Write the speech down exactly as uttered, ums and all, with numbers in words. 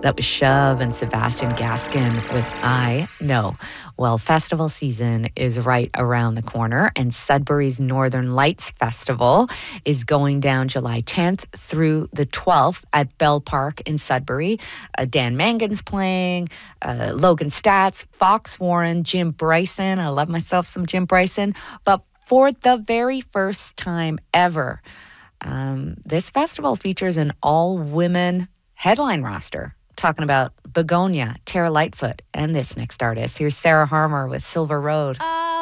That was Shove and Sebastian Gaskin with I Know. Well, festival season is right around the corner, and Sudbury's Northern Lights Festival is going down July tenth through the twelfth at Bell Park in Sudbury. Uh, Dan Mangan's playing, uh, Logan Stats, Fox Warren, Jim Bryson. I love myself some Jim Bryson. But for the very first time ever, um, this festival features an all-women headline roster. Talking about Begonia, Tara Lightfoot, and this next artist. Here's Sarah Harmer with Silver Road. Uh-